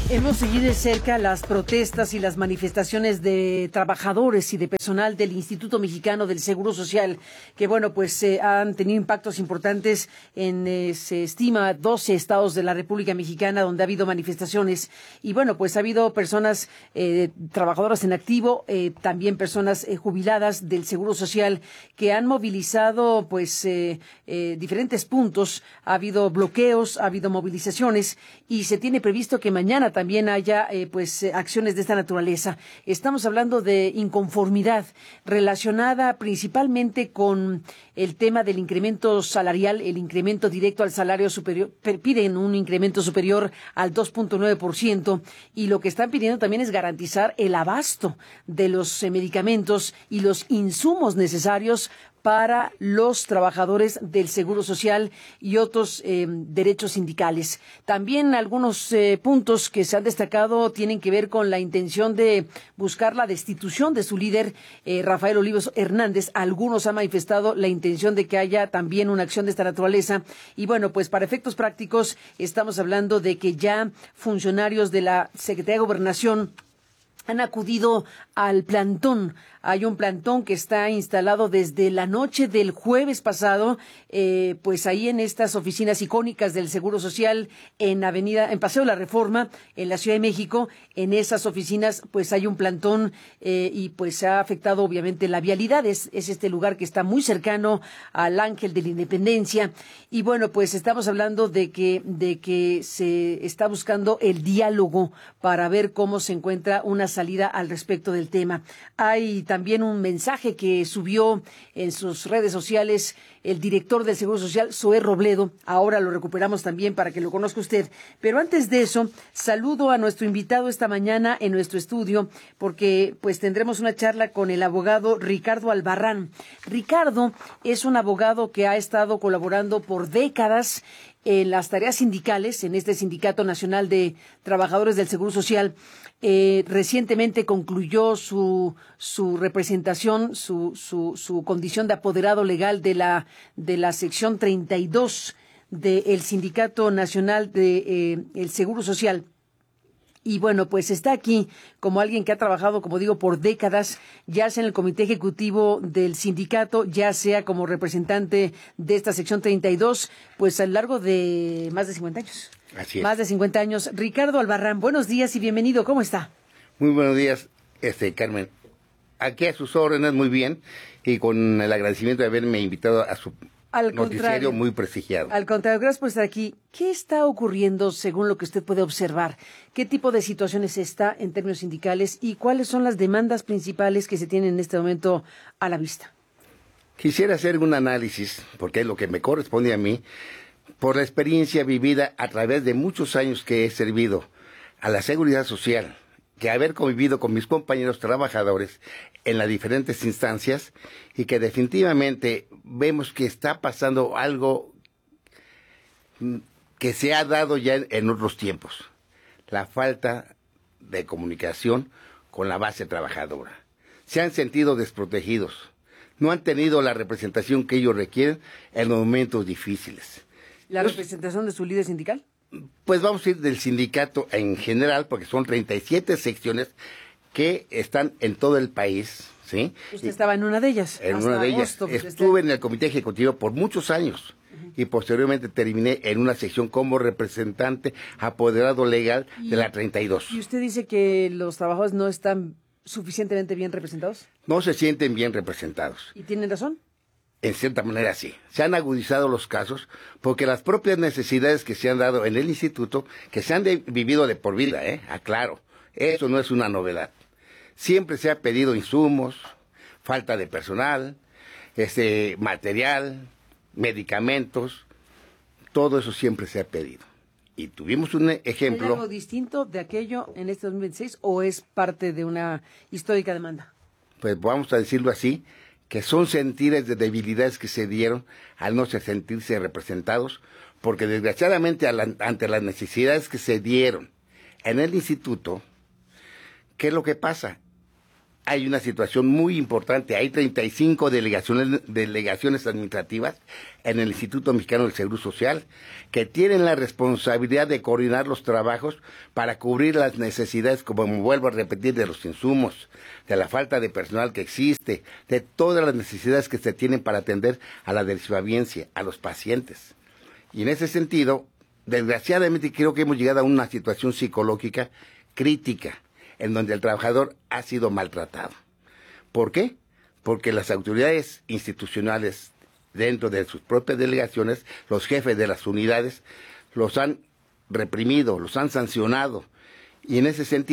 Hemos seguido de cerca las protestas y las manifestaciones de trabajadores y de personal del Instituto Mexicano del Seguro Social, que han tenido impactos importantes en, se estima, 12 estados de la República Mexicana donde ha habido manifestaciones. Y ha habido personas trabajadoras en activo, también personas jubiladas del Seguro Social que han movilizado diferentes puntos. Ha habido bloqueos, ha habido movilizaciones y se tiene previsto que mañana también haya acciones de esta naturaleza. Estamos hablando de inconformidad relacionada principalmente con el tema del incremento salarial, el incremento directo al salario superior. Piden un incremento superior al 2.9% y lo que están pidiendo también es garantizar el abasto de los medicamentos y los insumos necesarios para los trabajadores del Seguro Social y otros derechos sindicales. También algunos puntos que se han destacado tienen que ver con la intención de buscar la destitución de su líder, Rafael Olivos Hernández. Algunos han manifestado la intención de que haya también una acción de esta naturaleza. Y para efectos prácticos, estamos hablando de que ya funcionarios de la Secretaría de Gobernación han acudido al plantón. Hay un plantón que está instalado desde la noche del jueves pasado, ahí en estas oficinas icónicas del Seguro Social en Paseo de la Reforma, en la Ciudad de México. En esas oficinas, hay un plantón y ha afectado obviamente la vialidad. Es este lugar que está muy cercano al Ángel de la Independencia. Y estamos hablando de que se está buscando el diálogo para ver cómo se encuentra una salida al respecto del tema. Hay también un mensaje que subió en sus redes sociales el director del Seguro Social, Zoé Robledo. Ahora lo recuperamos también para que lo conozca usted. Pero antes de eso, saludo a nuestro invitado esta mañana en nuestro estudio, porque tendremos una charla con el abogado Ricardo Albarrán. Ricardo es un abogado que ha estado colaborando por décadas en las tareas sindicales, en este Sindicato Nacional de Trabajadores del Seguro Social. Recientemente concluyó su representación, su condición de apoderado legal de la sección 32 del Sindicato Nacional de el Seguro Social. Y está aquí como alguien que ha trabajado, como digo, por décadas, ya sea en el comité ejecutivo del sindicato, ya sea como representante de esta sección 32, a lo largo de más de 50 años. Así es. Más de 50 años. Ricardo Albarrán, buenos días y bienvenido. ¿Cómo está? Muy buenos días, Carmen. Aquí a sus órdenes, muy bien, y con el agradecimiento de haberme invitado a su noticiario muy prestigiado. Al contrario, gracias por estar aquí. ¿Qué está ocurriendo según lo que usted puede observar? ¿Qué tipo de situaciones está en términos sindicales y cuáles son las demandas principales que se tienen en este momento a la vista? Quisiera hacer un análisis, porque es lo que me corresponde a mí, por la experiencia vivida a través de muchos años que he servido a la Seguridad Social, que haber convivido con mis compañeros trabajadores en las diferentes instancias y que definitivamente vemos que está pasando algo que se ha dado ya en otros tiempos. La falta de comunicación con la base trabajadora. Se han sentido desprotegidos. No han tenido la representación que ellos requieren en los momentos difíciles. ¿La representación de su líder sindical? Pues vamos a ir del sindicato en general, porque son 37 secciones que están en todo el país, ¿sí? ¿Usted estaba en una de ellas? En una de ellas. Estuve en el comité ejecutivo por muchos años y posteriormente terminé en una sección como representante apoderado legal de la 32. ¿Y usted dice que los trabajadores no están suficientemente bien representados? No se sienten bien representados. ¿Y tienen razón? En cierta manera sí. Se han agudizado los casos porque las propias necesidades que se han dado en el instituto, que se han vivido de por vida, aclaro, eso no es una novedad. Siempre se ha pedido insumos, falta de personal, material, medicamentos, todo eso siempre se ha pedido. Y tuvimos un ejemplo. ¿Hay algo distinto de aquello en este 2026 o es parte de una histórica demanda? Pues vamos a decirlo así, que son sentires de debilidades que se dieron al no sentirse representados, porque desgraciadamente ante las necesidades que se dieron en el instituto, ¿qué es lo que pasa? hay una situación muy importante. Hay 35 delegaciones administrativas en el Instituto Mexicano del Seguro Social que tienen la responsabilidad de coordinar los trabajos para cubrir las necesidades, como me vuelvo a repetir, de los insumos, de la falta de personal que existe, de todas las necesidades que se tienen para atender a la desobediencia, a los pacientes. Y en ese sentido, desgraciadamente creo que hemos llegado a una situación psicológica crítica, en donde el trabajador ha sido maltratado. ¿Por qué? Porque las autoridades institucionales dentro de sus propias delegaciones, los jefes de las unidades, los han reprimido, los han sancionado. Y en ese sentido,